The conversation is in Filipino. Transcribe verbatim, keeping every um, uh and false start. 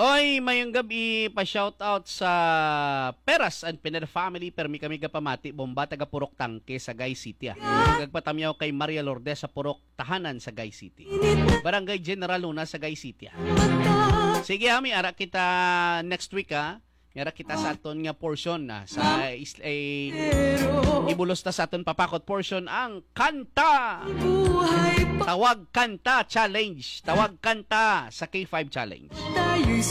Oy, mayong gabi pa shoutout sa Peras and Pineda family permi kami kapamati bomba taga Purok Tangke sa Gay City. Ah. Nagpatamyaw kay Maria Lourdes sa Purok Tahanan sa Gay City. Barangay General Luna sa Gay City. Ah. Sige, ami ara kita next week ah. Yara kita sa aton nga portion na sa is, eh, ibulos ta sa aton papakot portion ang kanta. Tawag Kanta Challenge. Tawag Kanta sa K five Challenge.